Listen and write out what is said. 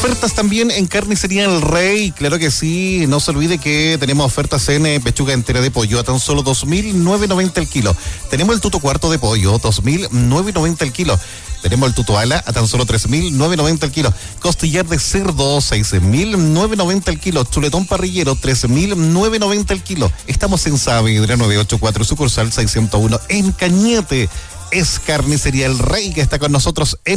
Ofertas también en Carnicería El Rey, claro que sí, no se olvide que tenemos ofertas en pechuga entera de pollo a tan solo 2.990 el kilo. Tenemos el tuto cuarto de pollo, 2.990 el kilo. Tenemos el tuto ala a tan solo 3.990 el kilo. Costillar de cerdo, 6.990 el kilo. Chuletón parrillero, 3.990 el kilo. Estamos en Saavedra 984, sucursal 601 en Cañete. Es Carnicería El Rey que está con nosotros en